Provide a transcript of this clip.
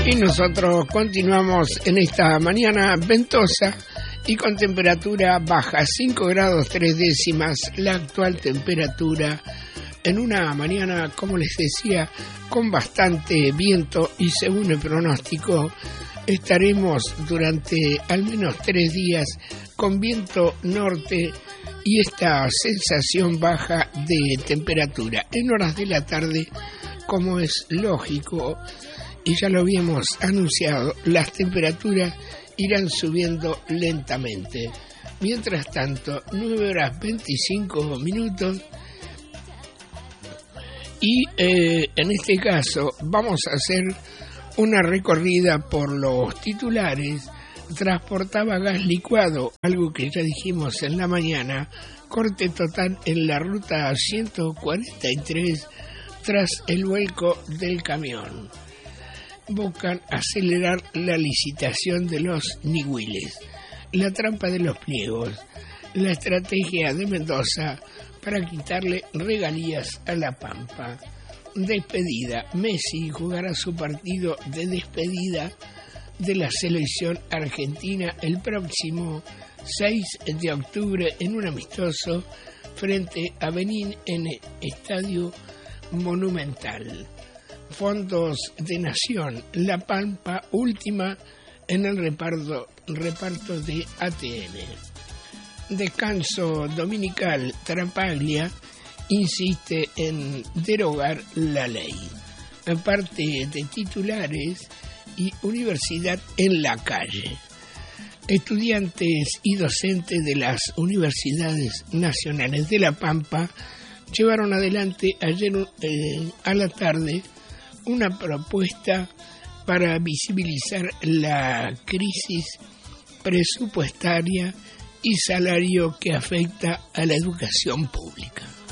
Y nosotros continuamos en esta mañana ventosa y con temperatura baja, 5 grados 3 décimas, la actual temperatura en una mañana, como les decía, con bastante viento y según el pronóstico estaremos durante al menos 3 días con viento norte y esta sensación baja de temperatura. En horas de la tarde, como es lógico, y ya lo habíamos anunciado, las temperaturas irán subiendo lentamente. Mientras tanto, 9 horas 25 minutos y en este caso vamos a hacer una recorrida por los titulares. Transportaba gas licuado, algo que ya dijimos en la mañana, corte total en la ruta 143 tras el vuelco del camión. Buscan acelerar la licitación de los nihuiles, la trampa de los pliegos, la estrategia de Mendoza para quitarle regalías a La Pampa. Despedida, Messi jugará su partido de despedida de la selección argentina el próximo 6 de octubre en un amistoso frente a Benín en el Estadio Monumental. Fondos de Nación, La Pampa última en el reparto de ATN. Descanso dominical, Tarapaglia insiste en derogar la ley. Parte de titulares y universidad en la calle. Estudiantes y docentes de las universidades nacionales de La Pampa llevaron adelante ayer a la tarde una propuesta para visibilizar la crisis presupuestaria y salario que afecta a la educación pública.